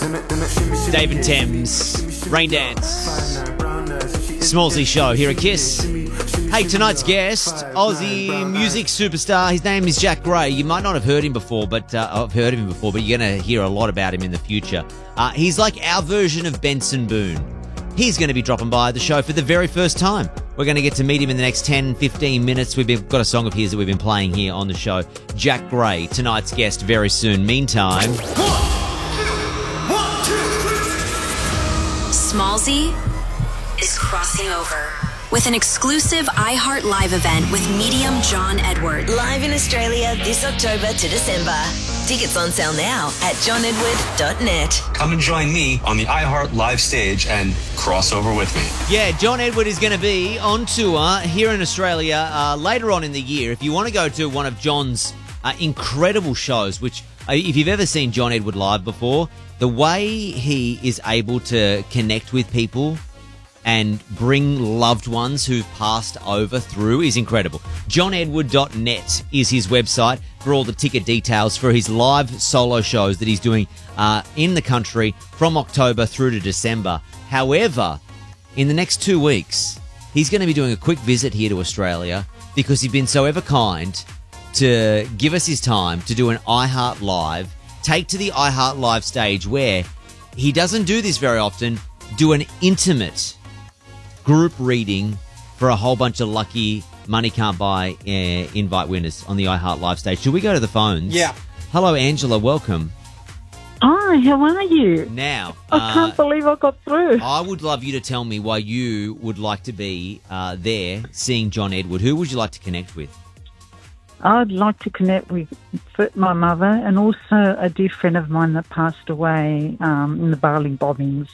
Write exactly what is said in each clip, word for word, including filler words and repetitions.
Dave and Thames, Rain Dance, Smallsy Show here at Kiss. Hey, tonight's guest, Aussie music superstar. His name is Jack Gray. You might not have heard him before, but uh, I've heard of him before, but you're going to hear a lot about him in the future. Uh, he's like our version of Benson Boone. He's going to be dropping by the show for the very first time. We're going to get to meet him in the next ten, fifteen minutes. We've been, got a song of his that we've been playing here on the show. Jack Gray, tonight's guest very soon. Meantime... Smallsy is crossing over with an exclusive iHeart Live event with medium John Edward. Live in Australia this October to December. Tickets on sale now at john edward dot net. Come and join me on the iHeart Live stage and cross over with me. Yeah, John Edward is going to be on tour here in Australia uh, later on in the year. If you want to go to one of John's uh, incredible shows, which uh, if you've ever seen John Edward live before, the way he is able to connect with people and bring loved ones who've passed over through is incredible. john edward dot net is his website for all the ticket details for his live solo shows that he's doing uh, in the country from October through to December. However, in the next two weeks, he's going to be doing a quick visit here to Australia because he's been so ever kind to give us his time to do an iHeart Live, take to the iHeart Live stage where he doesn't do this very often, do an intimate group reading for a whole bunch of lucky Money Can't Buy uh, invite winners on the iHeart Live stage. Should we go to the phones? Yeah. Hello, Angela. Welcome. Hi, how are you? Now, I uh, can't believe I got through. I would love you to tell me why you would like to be uh, there seeing John Edward. Who would you like to connect with? I'd like to connect with my mother and also a dear friend of mine that passed away um, in the Barling bombings.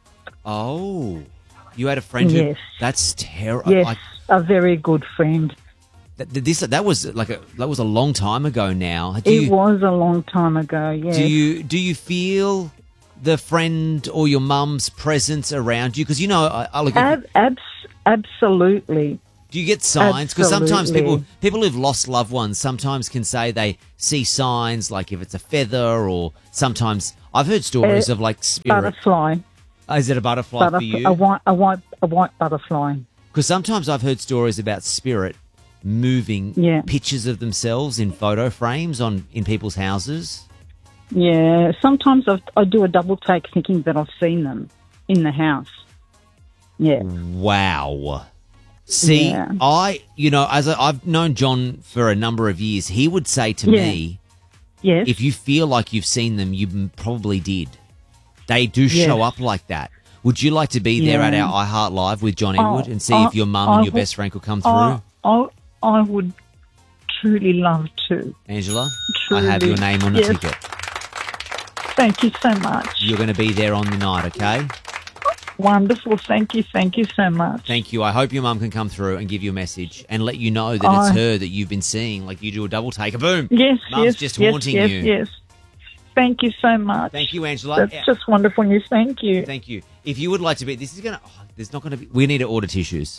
Oh, you had a friend who... Yes. That's terrible. Yes, a very good friend. That, this, that was like a that was a long time ago now. Do It you, was a long time ago, yes. Do you do you feel the friend or your mum's presence around you? Because you know, I, I look at, Ab- abs- absolutely. do you get signs? Because sometimes people Absolutely. people who've lost loved ones sometimes can say they see signs, like if it's a feather, or sometimes I've heard stories Uh, of like spirit. Butterfly. Oh, is it a butterfly for Butterf- you? A white, a white, a white butterfly. Because sometimes I've heard stories about spirit moving Yeah. pictures of themselves in photo frames on in people's houses. Yeah, sometimes I've, I do a double take thinking that I've seen them in the house. Yeah. Wow. See, Yeah. I, you know, as I, I've known John for a number of years, he would say to Yeah. me, Yes. if you feel like you've seen them, you m- probably did. They do show Yes. up like that. Would you like to be there at Yeah. our iHeart Live with John Oh, Edward and see I- if your mum I and your would- best friend could come through? I, I, I would truly love to. Angela, Truly. I have your name on the Yes. ticket. Thank you so much. You're going to be there on the night, okay? Wonderful. Thank you. Thank you so much. Thank you. I hope your mum can come through and give you a message and let you know that I- it's her that you've been seeing. Like you do a double take. Boom. Yes, Mum's yes, just yes, haunting yes, you. yes. Thank you so much. Thank you, Angela. That's Yeah. just wonderful news. Thank you. Thank you. If you would like to be, this is going to, oh, there's not going to be, we need to order tissues.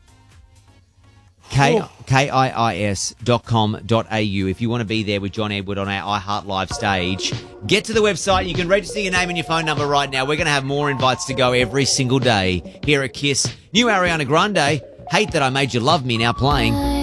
K, K-I-I-S dot com dot A-U. If you want to be there with John Edward on our iHeart Live stage, get to the website. You can register your name and your phone number right now. We're going to have more invites to go every single day here at Kiss. New Ariana Grande, Hate That I Made You Love Me, now playing.